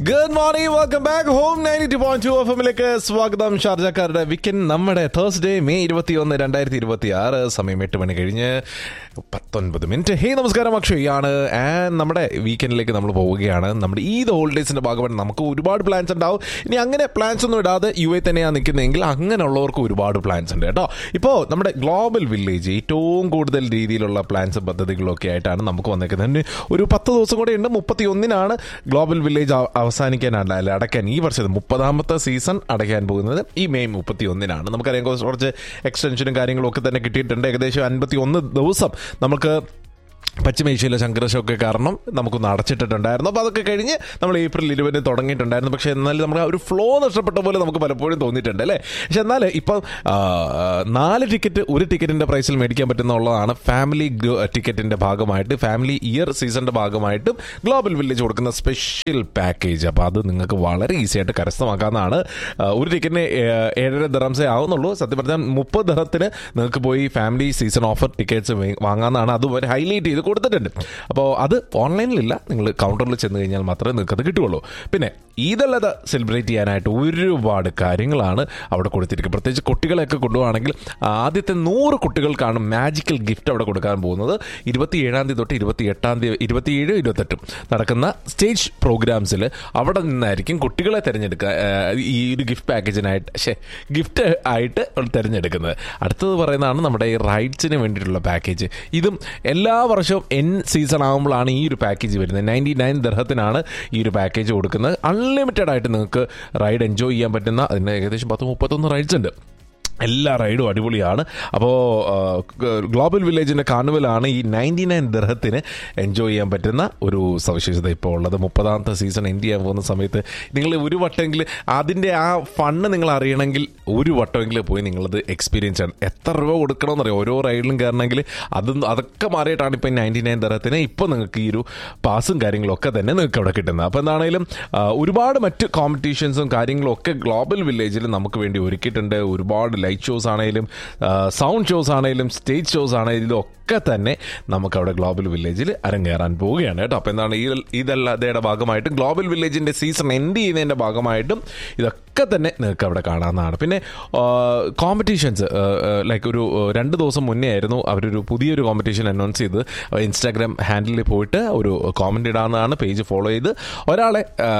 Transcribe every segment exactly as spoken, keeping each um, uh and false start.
Good morning, welcome back home ninety two point two F എമ്മിലേക്ക് സ്വാഗതം. ഷാർജക്കാരുടെ weekend നമ്മുടെ Thursday May ഇരുപത്തി ഒന്ന് രണ്ടായിരത്തി ഇരുപത്തി ആറ് സമയം എട്ട് മണി കഴിഞ്ഞ് പത്തൊൻപത് മിനിറ്റ്. ഹേ നമസ്കാരം, അക്ഷയാണ്. ആൻഡ് നമ്മുടെ വീക്കെൻഡിലേക്ക് നമ്മൾ പോവുകയാണ്. നമ്മുടെ ഈദ് ഹോളിഡേസിന്റെ ഭാഗമായിട്ട് നമുക്ക് ഒരുപാട് പ്ലാൻസ് ഉണ്ടാവും. ഇനി അങ്ങനെ പ്ലാൻസ് ഒന്നും ഇടാതെ യു എ തന്നെയാണ് നിൽക്കുന്നതെങ്കിൽ അങ്ങനെയുള്ളവർക്ക് ഒരുപാട് പ്ലാൻസ് ഉണ്ട് കേട്ടോ. ഇപ്പോൾ നമ്മുടെ ഗ്ലോബൽ വില്ലേജ് ഏറ്റവും കൂടുതൽ രീതിയിലുള്ള പ്ലാൻസ് പദ്ധതികളൊക്കെ ആയിട്ടാണ് നമുക്ക് വന്നിരിക്കുന്നത്. ഒരു പത്ത് ദിവസം കൂടെ ഉണ്ട്. മുപ്പത്തി ഒന്നിനാണ് ഗ്ലോബൽ വില്ലേജ് അവസാനിക്കാനാണ്, അല്ല അടയ്ക്കാൻ ഈ വർഷത്തെ മുപ്പതാമത്തെ സീസൺ അടയ്ക്കാൻ പോകുന്നത് ഈ മെയ് മുപ്പത്തി ഒന്നിനാണ്. നമുക്കറിയാം കുറച്ച് എക്സ്റ്റൻഷനും കാര്യങ്ങളും ഒക്കെ തന്നെ കിട്ടിയിട്ടുണ്ട്. ഏകദേശം അൻപത്തി ഒന്ന് ദിവസം നമുക്ക് പശ്ചിമേഷ്യയിലെ സംഘർഷമൊക്കെ കാരണം നമുക്കൊന്ന് അടച്ചിട്ടിട്ടുണ്ടായിരുന്നു. അപ്പോൾ അതൊക്കെ കഴിഞ്ഞ് നമ്മൾ ഏപ്രിൽ ഇരുപതിന് തുടങ്ങിയിട്ടുണ്ടായിരുന്നു. പക്ഷേ എന്നാൽ നമുക്ക് ആ ഒരു ഫ്ലോ നഷ്ടപ്പെട്ട പോലെ നമുക്ക് പലപ്പോഴും തോന്നിയിട്ടുണ്ട് അല്ലേ. പക്ഷെ എന്നാൽ ഇപ്പം നാല് ടിക്കറ്റ് ഒരു ടിക്കറ്റിൻ്റെ പ്രൈസിൽ മേടിക്കാൻ പറ്റുന്നുള്ളതാണ് ഫാമിലി ടിക്കറ്റിൻ്റെ ഭാഗമായിട്ട്, ഫാമിലി ഇയർ സീസണിൻ്റെ ഭാഗമായിട്ടും ഗ്ലോബൽ വില്ലേജ് കൊടുക്കുന്ന സ്പെഷ്യൽ പാക്കേജ്. അപ്പോൾ അത് നിങ്ങൾക്ക് വളരെ ഈസി ആയിട്ട് കരസ്ഥമാക്കാവുന്നതാണ്. ഒരു ടിക്കറ്റിന് ഏഴര ദിറംസേ ആവുന്നുള്ളൂ. സത്യം പറഞ്ഞാൽ മുപ്പത് ദിറത്തിന് നിങ്ങൾക്ക് പോയി ഫാമിലി സീസൺ ഓഫർ ടിക്കറ്റ്സ് വാങ്ങാവുന്നതാണ്. അതും ഒരു ഹൈലൈറ്റ് ചെയ്ത് കൊടുത്തിട്ടുണ്ട്. അപ്പോൾ അത് ഓൺലൈനിലില്ല, നിങ്ങൾ കൗണ്ടറിൽ ചെന്ന് കഴിഞ്ഞാൽ മാത്രമേ നിങ്ങൾക്ക് അത് കിട്ടുകയുള്ളൂ. പിന്നെ ഈദല്ലത് സെലിബ്രേറ്റ് ചെയ്യാനായിട്ട് ഒരുപാട് കാര്യങ്ങളാണ് അവിടെ കൊടുത്തിരിക്കുന്നത്. പ്രത്യേകിച്ച് കുട്ടികളെയൊക്കെ കൊണ്ടുപോകുകയാണെങ്കിൽ ആദ്യത്തെ നൂറ് കുട്ടികൾക്കാണ് മാജിക്കൽ ഗിഫ്റ്റ് അവിടെ കൊടുക്കാൻ പോകുന്നത്. ഇരുപത്തി ഏഴാം തീയതി തൊട്ട് ഇരുപത്തി എട്ടാം തീയതി ഇരുപത്തിയേഴ് ഇരുപത്തെട്ടും നടക്കുന്ന സ്റ്റേജ് പ്രോഗ്രാംസിൽ അവിടെ നിന്നായിരിക്കും കുട്ടികളെ തിരഞ്ഞെടുക്കുക ഈ ഒരു ഗിഫ്റ്റ് പാക്കേജിനായിട്ട് പക്ഷേ ഗിഫ്റ്റ് ആയിട്ട് തിരഞ്ഞെടുക്കുന്നത്. അടുത്തത് പറയുന്നതാണ് നമ്മുടെ ഈ റൈഡ്സിന് വേണ്ടിയിട്ടുള്ള പാക്കേജ്. ഇതും എല്ലാ വർഷവും എൻ സീസൺ ആകുമ്പോഴാണ് ഈ ഒരു പാക്കേജ് വരുന്നത്. നയൻറ്റി നയൻ ദിർഹത്തിനാണ് ഈ ഒരു പാക്കേജ് കൊടുക്കുന്നത്. അൺലിമിറ്റഡ് ആയിട്ട് നിങ്ങൾക്ക് റൈഡ് എൻജോയ് ചെയ്യാൻ പറ്റുന്ന, അതിന് ഏകദേശം പത്ത് മുപ്പത്തൊന്ന് റൈഡ്സ് ഉണ്ട്. എല്ലാ റൈഡും അടിപൊളിയാണ്. അപ്പോൾ ഗ്ലോബൽ വില്ലേജിൻ്റെ കാർണിവലാണ് ഈ നയൻറ്റി നയൻ ദിർഹത്തിന് എൻജോയ് ചെയ്യാൻ പറ്റുന്ന ഒരു സവിശേഷത ഇപ്പോൾ ഉള്ളത്. മുപ്പതാമത്തെ സീസൺ എൻഡ് ചെയ്യാൻ പോകുന്ന സമയത്ത് നിങ്ങൾ ഒരു വട്ടമെങ്കിൽ അതിൻ്റെ ആ ഫണ്ണ് നിങ്ങൾ അറിയണമെങ്കിൽ ഒരു വട്ടമെങ്കിലും പോയി നിങ്ങളത് എക്സ്പീരിയൻസ് ചെയ്യണം. എത്ര രൂപ കൊടുക്കണമെന്നറിയാം ഓരോ റൈഡിലും കയറണമെങ്കിൽ. അതും അതൊക്കെ മാറിയിട്ടാണ് ഇപ്പോൾ നയൻറ്റി നയൻ ദിർഹത്തിന് ഇപ്പോൾ നിങ്ങൾക്ക് ഈ ഒരു പാസും കാര്യങ്ങളും ഒക്കെ തന്നെ നിങ്ങൾക്ക് അവിടെ കിട്ടുന്നത്. അപ്പോൾ എന്താണെങ്കിലും ഒരുപാട് മറ്റ് കോമ്പറ്റീഷൻസും കാര്യങ്ങളും ഒക്കെ ഗ്ലോബൽ വില്ലേജിൽ നമുക്ക് വേണ്ടി ഒരുക്കിയിട്ടുണ്ട്. ഒരുപാട് ലൈറ്റ് ഷോസ് ആണെങ്കിലും സൗണ്ട് ഷോസ് ആണെങ്കിലും സ്റ്റേജ് ഷോസ് ആണെങ്കിലും ഒക്കെ തന്നെ നമുക്കവിടെ ഗ്ലോബൽ വില്ലേജിൽ അരങ്ങേറാൻ പോവുകയാണ് കേട്ടോ. അപ്പോൾ എന്താണ് ഈ ഇതല്ലാതെയുടെ ഭാഗമായിട്ട് ഗ്ലോബൽ വില്ലേജിൻ്റെ സീസൺ എൻഡ് ചെയ്യുന്നതിൻ്റെ ഭാഗമായിട്ടും ഇതൊക്കെ തന്നെ നിങ്ങൾക്ക് അവിടെ കാണാവുന്നതാണ്. പിന്നെ കോമ്പറ്റീഷൻസ് ലൈക്ക് ഒരു രണ്ട് ദിവസം മുന്നേ ആയിരുന്നു അവരൊരു പുതിയൊരു കോമ്പറ്റീഷൻ അനൗൺസ് ചെയ്ത്. ഇൻസ്റ്റാഗ്രാം ഹാൻഡിലിൽ പോയിട്ട് ഒരു കോമൻറ്റ് ഇടാവുന്നതാണ്. പേജ് ഫോളോ ചെയ്ത് ഒരാളെ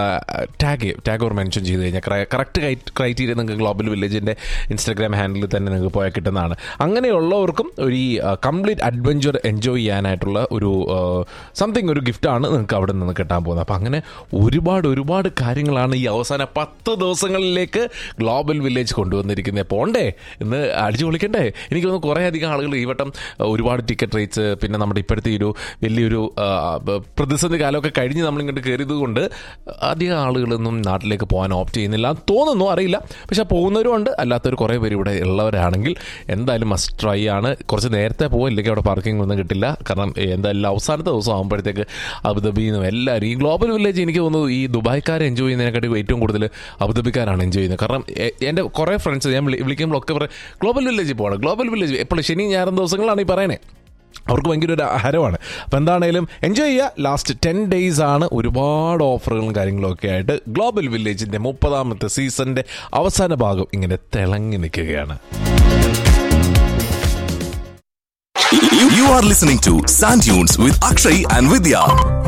ടാഗ് ടാഗ് ഓർ മെൻഷൻ ചെയ്ത് കഴിഞ്ഞാൽ കറക്റ്റ് ക്രൈറ്റീരിയ നിങ്ങൾക്ക് ഗ്ലോബൽ വില്ലേജിൻ്റെ ഇൻസ്റ്റാഗ്രാം ഹാൻഡിൽ തന്നെ നിങ്ങൾക്ക് പോയാൽ കിട്ടുന്നതാണ്. അങ്ങനെയുള്ളവർക്കും ഒരു ഈ കംപ്ലീറ്റ് അഡ്വഞ്ചർ എൻജോയ് ചെയ്യാനായിട്ടുള്ള ഒരു സംതിങ് ഒരു ഗിഫ്റ്റാണ് നിങ്ങൾക്ക് അവിടെ നിന്ന് കിട്ടാൻ പോകുന്നത്. അപ്പം അങ്ങനെ ഒരുപാട് ഒരുപാട് കാര്യങ്ങളാണ് ഈ അവസാന പത്ത് ദിവസങ്ങളിലേക്ക് ഗ്ലോബൽ വില്ലേജ് കൊണ്ടുവന്നിരിക്കുന്നത്. പോണ്ടേ ഇന്ന് അടിച്ചു പൊളിക്കണ്ടേ? എനിക്ക് തോന്നുന്നു കുറേ അധികം ആളുകൾ ഈ വട്ടം ഒരുപാട് ടിക്കറ്റ് റേറ്റ്സ്, പിന്നെ നമ്മുടെ ഇപ്പോഴത്തെ ഒരു വലിയൊരു പ്രതിസന്ധി കാലമൊക്കെ കഴിഞ്ഞ് നമ്മളിങ്ങോട്ട് കയറിയത് കൊണ്ട് അധികം ആളുകളൊന്നും നാട്ടിലേക്ക് പോകാൻ ഓപ്റ്റ് ചെയ്യുന്നില്ല തോന്നുന്നു, അറിയില്ല. പക്ഷെ പോകുന്നവരും ഉണ്ട്, അല്ലാത്തവർ കുറേ പേര് ഇവിടെ ഉള്ളവരാണെങ്കിൽ എന്തായാലും മസ്റ്റ് ട്രൈ ആണ്. കുറച്ച് നേരത്തെ പോകില്ലെങ്കിൽ അവിടെ പാർക്കിംഗ് ഒന്നും കിട്ടില്ല. കാരണം എന്തായാലും അവസാനത്തെ ദിവസം ആകുമ്പോഴത്തേക്ക് അബുദാബിയിൽ നിന്നും എല്ലാവരും ഈ ഗ്ലോബൽ വില്ലേജ് എനിക്ക് തോന്നുന്നു ഈ ദുബായ്ക്കാരെ എൻജോയ് ചെയ്യുന്നതിനെക്കാട്ടി ഏറ്റവും കൂടുതൽ അബുദാബിക്കാരാണ് എൻജോയ് ചെയ്യുന്നത്. കാരണം എൻ്റെ കുറേ ഫ്രണ്ട്സ് ഞാൻ വിളിക്കുമ്പോഴൊക്കെ പറയും ഗ്ലോബൽ വില്ലേജിൽ പോകണം, ഗ്ലോബൽ വില്ലേജ് എപ്പോഴും ശനി ഞായറും ദിവസങ്ങളാണ് ഈ പറയണേ. അവർക്ക് ഭയങ്കര ഒരു ഹരമാണ്. അപ്പോൾ എന്താണേലും എൻജോയ് ചെയ്യുക. ലാസ്റ്റ് ടെൻ ഡേയ്സ് ആണ്. ഒരുപാട് ഓഫറുകളും കാര്യങ്ങളും ഒക്കെ ആയിട്ട് ഗ്ലോബൽ വില്ലേജിൻ്റെ മുപ്പതാമത്തെ സീസണിൻ്റെ അവസാന ഭാഗം ഇങ്ങനെ തിളങ്ങി നിൽക്കുകയാണ്. You are listening to Sand Dunes with Akshay and Vidya.